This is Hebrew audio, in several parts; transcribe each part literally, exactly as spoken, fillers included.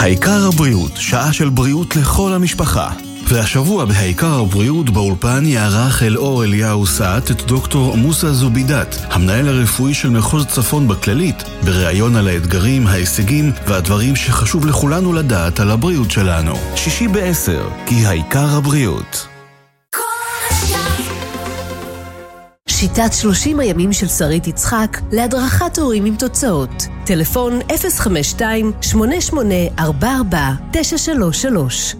העיקר הבריאות, שעה של בריאות לכל המשפחה. והשבוע בהעיקר הבריאות באולפן יערך אלאור אליהו סעת את דוקטור מוסא זובידת, המנהל הרפואי של מחוז צפון בכללית, בראיון על האתגרים, ההישגים והדברים שחשוב לכולנו לדעת על הבריאות שלנו. שישי בעשר, כי העיקר הבריאות. שיטת שלושים הימים של שרית יצחק להדרכת הורים עם תוצאות. טלפון אפס חמש שתיים שמונה שמונה ארבע ארבע תשע שלוש שלוש.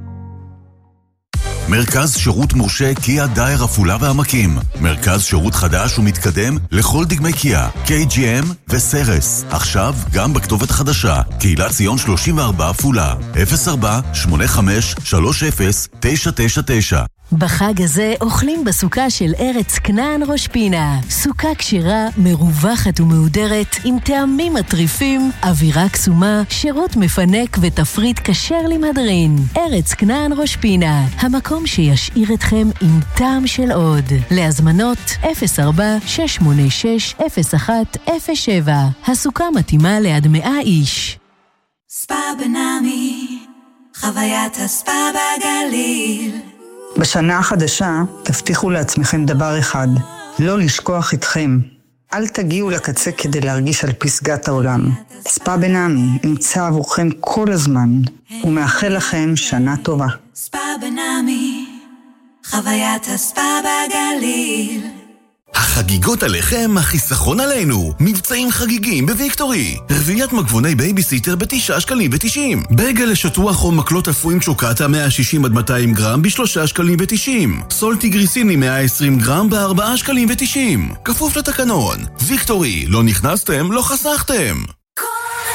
מרכז שירות מורשה קיה דייר עפולה והעמקים. מרכז שירות חדש ומתקדם לכל דגמי קיה, קיי ג'י אם וסרס. עכשיו גם בכתובת חדשה, קהילת ציון שלושים וארבע עפולה, אפס ארבע שמונה חמש שלוש אפס תשע תשע תשע. בחג הזה אוכלים בסוכה של ארץ כנען ראש פינה. סוכה קשירה, מרווחת ומהודרת, עם טעמים מטריפים, אווירה קסומה, שירות מפנק ותפריט כשר למהדרין. ארץ כנען ראש פינה, המקום שישאיר אתכם עם טעם של עוד. להזמנות אפס ארבע שש שמונה שש אפס אחת אפס שבע. הסוכה מתאימה ליד מאה איש. ספא בנעמי, חוויית הספא בגליל. בשנה החדשה תבטיחו לעצמכם דבר אחד, לא לשכוח איתכם. אל תגיעו לקצה כדי להרגיש על פסגת העולם. ספא בנעמי נמצא עבורכם כל הזמן, ומאחל לכם שנה טובה. ספא בנעמי, חוויית הספא בגליל. החגיגות עליכם, החיסכון עלינו. מבצעים חגיגים בוויקטורי. רביעיית מגבוני בייביסיטר בתשעה שקלים ותשעים. בגל לשטוח או מקלות אפויים שוקטה מאה ושישים עד מאתיים גרם בשלושה שקלים ותשעים. סולטי גריסיני מאה ועשרים גרם בארבעה שקלים ותשעים. כפוף לתקנון. ויקטורי, לא נכנסתם, לא חסכתם.